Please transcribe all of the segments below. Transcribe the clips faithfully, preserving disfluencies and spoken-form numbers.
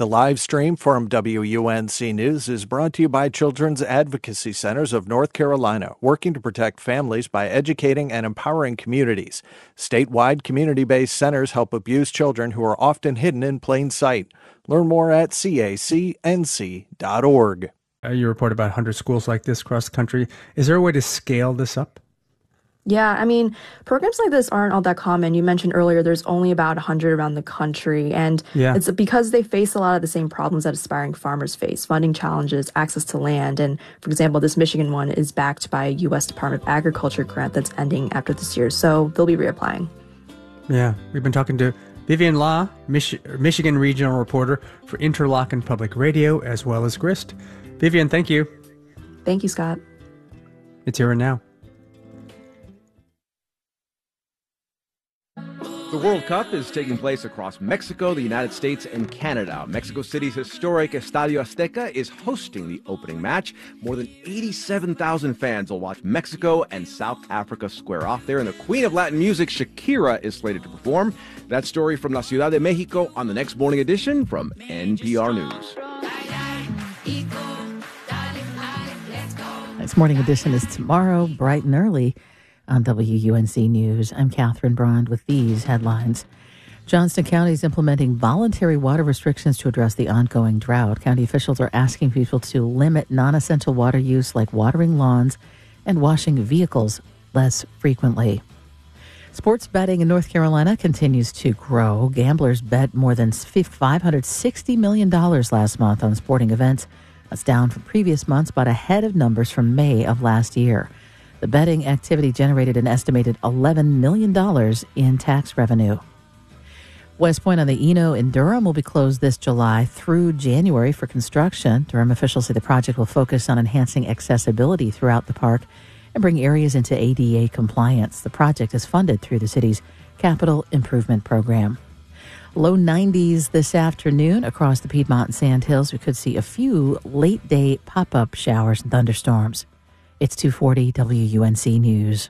The live stream from W U N C News is brought to you by Children's Advocacy Centers of North Carolina, working to protect families by educating and empowering communities. Statewide community-based centers help abused children who are often hidden in plain sight. Learn more at C A C N C dot org. Uh, you report about one hundred schools like this across the country. Is there a way to scale this up? Yeah, I mean, programs like this aren't all that common. You mentioned earlier there's only about one hundred around the country, and yeah. it's because they face a lot of the same problems that aspiring farmers face: funding challenges, access to land. And for example, this Michigan one is backed by a U S Department of Agriculture grant that's ending after this year, so they'll be reapplying. Yeah, we've been talking to Vivian Law, Mich- Michigan regional reporter for Interlochen Public Radio, as well as Grist. Vivian, thank you. Thank you, Scott. It's Here and Now. The World Cup is taking place across Mexico, the United States, and Canada. Mexico City's historic Estadio Azteca is hosting the opening match. More than eighty-seven thousand fans will watch Mexico and South Africa square off there. And the queen of Latin music, Shakira, is slated to perform. That story from La Ciudad de Mexico on the next morning edition from N P R News. Next morning edition is tomorrow, bright and early. On W U N C News, I'm Catherine Brond with these headlines. Johnston County is implementing voluntary water restrictions to address the ongoing drought. County officials are asking people to limit non-essential water use like watering lawns and washing vehicles less frequently. Sports betting in North Carolina continues to grow. Gamblers bet more than five hundred sixty million dollars last month on sporting events. That's down from previous months, but ahead of numbers from May of last year. The betting activity generated an estimated eleven million dollars in tax revenue. West Point on the Eno in Durham will be closed this July through January for construction. Durham officials say the project will focus on enhancing accessibility throughout the park and bring areas into A D A compliance. The project is funded through the city's Capital Improvement Program. Low nineties this afternoon across the Piedmont and Sandhills. We could see a few late-day pop-up showers and thunderstorms. It's two forty W U N C News.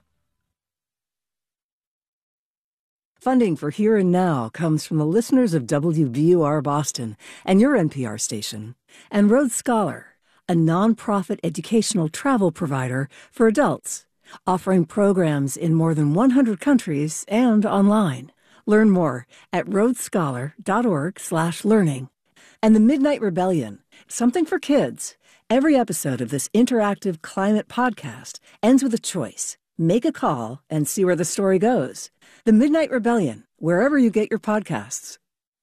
Funding for Here and Now comes from the listeners of W B U R Boston and your N P R station, and Rhodes Scholar, a nonprofit educational travel provider for adults, offering programs in more than one hundred countries and online. Learn more at rhodesscholar.org slash learning. And the Midnight Rebellion, something for kids. Every episode of this interactive climate podcast ends with a choice. Make a call and see where the story goes. The Midnight Rebellion, wherever you get your podcasts.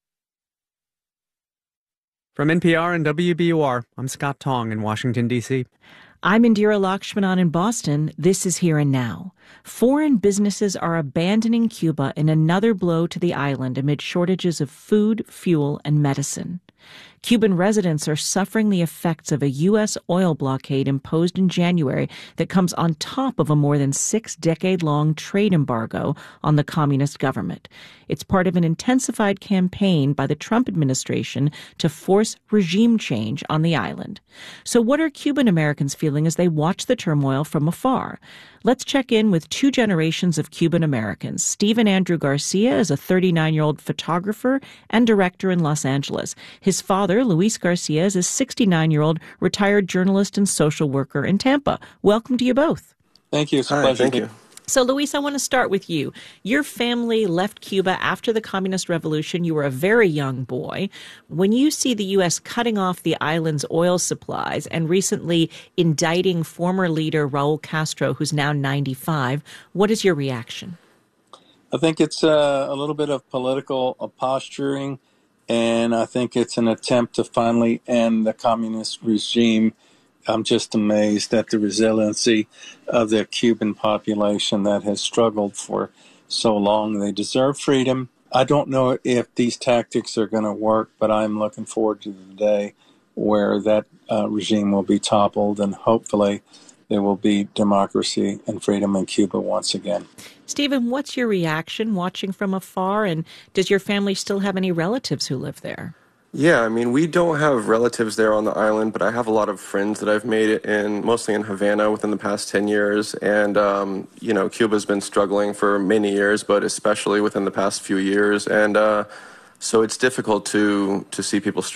From N P R and W B U R, I'm Scott Tong in Washington, D C I'm Indira Lakshmanan in Boston. This is Here and Now. Foreign businesses are abandoning Cuba in another blow to the island amid shortages of food, fuel, and medicine. Cuban residents are suffering the effects of a U S oil blockade imposed in January that comes on top of a more than six-decade-long trade embargo on the communist government. It's part of an intensified campaign by the Trump administration to force regime change on the island. So what are Cuban Americans feeling as they watch the turmoil from afar? Let's check in with two generations of Cuban Americans. Stephen Andrew Garcia is a thirty-nine-year-old photographer and director in Los Angeles. His father, Luis Garcia, is a sixty-nine-year-old retired journalist and social worker in Tampa. Welcome to you both. Thank you. It's a Hi, pleasure. Thank you. So, Luis, I want to start with you. Your family left Cuba after the Communist Revolution. You were a very young boy. When you see the U S cutting off the island's oil supplies and recently indicting former leader Raul Castro, who's now ninety-five, what is your reaction? I think it's uh, a little bit of political uh, posturing, and I think it's an attempt to finally end the communist regime. I'm just amazed at the resiliency of the Cuban population that has struggled for so long. They deserve freedom. I don't know if these tactics are going to work, but I'm looking forward to the day where that uh, regime will be toppled, and hopefully there will be democracy and freedom in Cuba once again. Stephen, what's your reaction watching from afar, and does your family still have any relatives who live there? Yeah, I mean, we don't have relatives there on the island, but I have a lot of friends that I've made it in, mostly in Havana within the past ten years. And, um, you know, Cuba's been struggling for many years, but especially within the past few years. And uh, so it's difficult to, to see people struggle.